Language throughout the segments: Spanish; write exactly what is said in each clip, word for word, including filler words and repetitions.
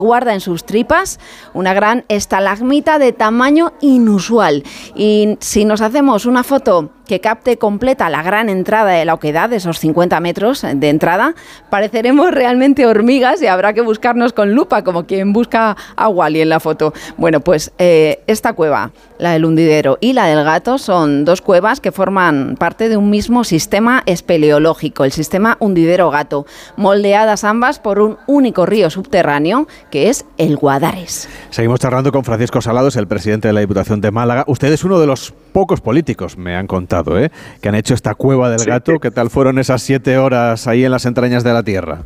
Guarda en sus tripas una gran estalagmita de tamaño inusual. Y si nos hacemos una foto que capte completa la gran entrada de la oquedad, de esos cincuenta metros de entrada, pareceremos realmente hormigas y habrá que buscarnos con lupa, como quien busca a Wally en la foto. Bueno, pues eh, esta cueva, la del Hundidero y la del Gato, son dos cuevas que forman parte de un mismo sistema espeleológico, el sistema Hundidero-Gato, moldeadas ambas por un único río subterráneo, que es el Guadares. Seguimos charlando con Francisco Salados, el presidente de la Diputación de Málaga. Usted es uno de los pocos políticos, me han contado, ¿eh? que han hecho esta cueva del sí. Gato. ¿Qué tal fueron esas siete horas ahí en las entrañas de la tierra?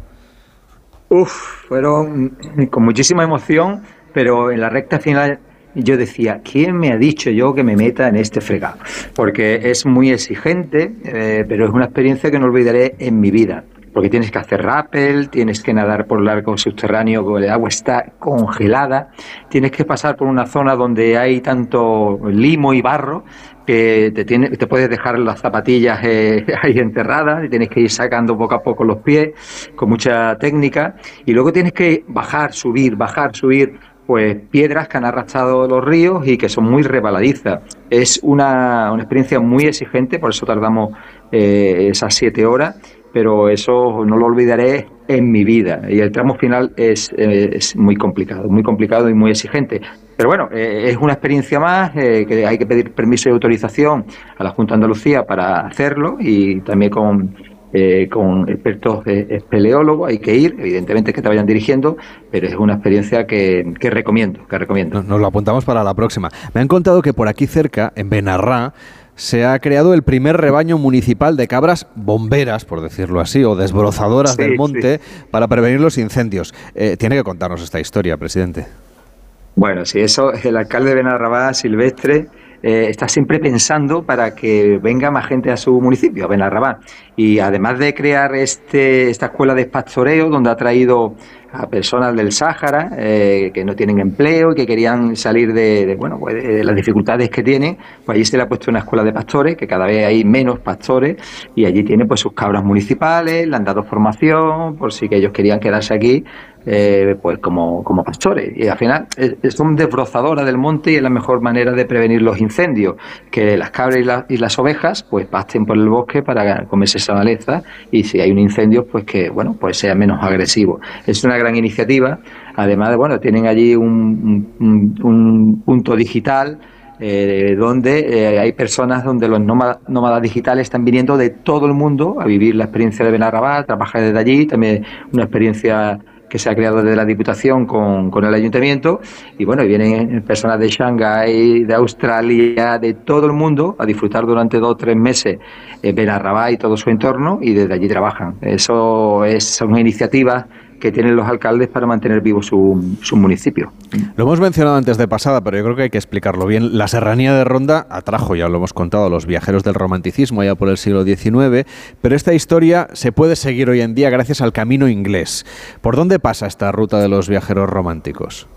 Uf, fueron con muchísima emoción, pero en la recta final yo decía, ¿quién me ha dicho yo que me meta en este fregado? Porque es muy exigente, eh, pero es una experiencia que no olvidaré en mi vida. Porque tienes que hacer rappel, tienes que nadar por el arco subterráneo, porque el agua está congelada, tienes que pasar por una zona donde hay tanto limo y barro que te, tiene, te puedes dejar las zapatillas eh, ahí enterradas y tienes que ir sacando poco a poco los pies con mucha técnica, y luego tienes que bajar, subir, bajar, subir, pues piedras que han arrastrado los ríos y que son muy resbaladizas. Es una, una experiencia muy exigente, por eso tardamos eh, esas siete horas, pero eso no lo olvidaré en mi vida. Y el tramo final es, eh, es muy complicado, muy complicado y muy exigente. Pero bueno, eh, es una experiencia más, eh, que hay que pedir permiso y autorización a la Junta de Andalucía para hacerlo, y también con, eh, con expertos eh, espeleólogos hay que ir, evidentemente que te vayan dirigiendo, pero es una experiencia que, que recomiendo, que recomiendo. Nos lo apuntamos para la próxima. Me han contado que por aquí cerca, en Benarrá, se ha creado el primer rebaño municipal de cabras bomberas, por decirlo así, o desbrozadoras sí, del monte, sí. para prevenir los incendios. Eh, tiene que contarnos esta historia, presidente. Bueno, sí, eso, el alcalde de Benarrabá, Silvestre, eh, está siempre pensando para que venga más gente a su municipio, a Benarrabá. Y además de crear este esta escuela de pastoreo, donde ha traído a personas del Sáhara eh, que no tienen empleo y que querían salir de, de bueno pues de las dificultades que tienen, pues allí se le ha puesto una escuela de pastores, que cada vez hay menos pastores, y allí tiene pues sus cabras municipales, le han dado formación por si que ellos querían quedarse aquí eh, pues como, como pastores, y al final eh, son desbrozadoras del monte, y es la mejor manera de prevenir los incendios, que las cabras y, la, y las ovejas pues pasten por el bosque para comerse esa maleza, y si hay un incendio pues que bueno pues sea menos agresivo. Es una gran iniciativa. Además de bueno tienen allí un, un, un punto digital eh, donde eh, hay personas donde los nómadas, nómadas digitales están viniendo de todo el mundo a vivir la experiencia de Benarrabá, a trabajar desde allí, también una experiencia que se ha creado desde la Diputación con, con el Ayuntamiento, y bueno, y vienen personas de Shanghái, de Australia, de todo el mundo a disfrutar durante dos o tres meses eh, Benarrabá y todo su entorno, y desde allí trabajan. Eso es una iniciativa que tienen los alcaldes para mantener vivo su, su municipio. Lo hemos mencionado antes de pasada, pero yo creo que hay que explicarlo bien. La Serranía de Ronda atrajo, ya lo hemos contado, a los viajeros del romanticismo allá por el siglo diecinueve, pero esta historia se puede seguir hoy en día gracias al Camino Inglés. ¿Por dónde pasa esta ruta de los viajeros románticos?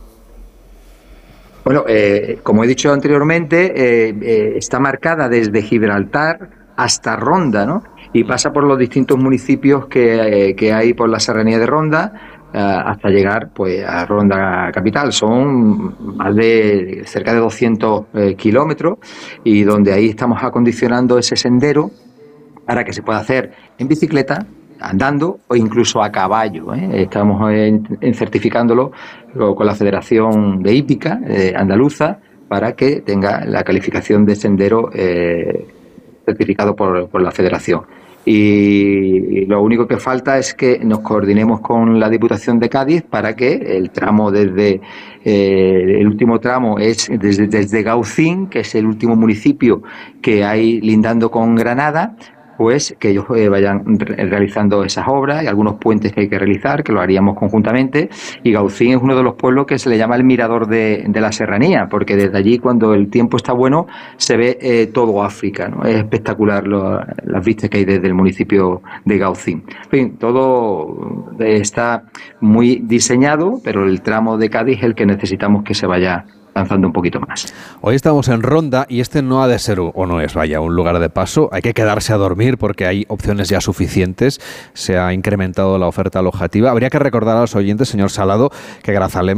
Bueno, eh, como he dicho anteriormente, eh, eh, está marcada desde Gibraltar hasta Ronda, ¿no? Y pasa por los distintos municipios que, eh, que hay por la Serranía de Ronda eh, hasta llegar pues a Ronda capital. Son más de cerca de doscientos eh, kilómetros, y donde ahí estamos acondicionando ese sendero para que se pueda hacer en bicicleta, andando o incluso a caballo, ¿eh? Estamos en, en certificándolo con la Federación de Hípica eh, Andaluza para que tenga la calificación de sendero eh, certificado por, por la Federación. Y lo único que falta es que nos coordinemos con la Diputación de Cádiz para que el tramo desde eh, el último tramo es desde, desde Gaucín, que es el último municipio que hay lindando con Granada, pues que ellos eh, vayan re realizando esas obras y algunos puentes que hay que realizar, que lo haríamos conjuntamente. Y Gaucín es uno de los pueblos que se le llama el mirador de, de la serranía, porque desde allí, cuando el tiempo está bueno, se ve eh, todo África, ¿no? Es espectacular lo, las vistas que hay desde el municipio de Gaucín. En fin, todo está muy diseñado, pero el tramo de Cádiz es el que necesitamos que se vaya lanzando un poquito más. Hoy estamos en Ronda y este no ha de ser, o no es, vaya, un lugar de paso. Hay que quedarse a dormir porque hay opciones ya suficientes. Se ha incrementado la oferta alojativa. Habría que recordar a los oyentes, señor Salado, que Grazalema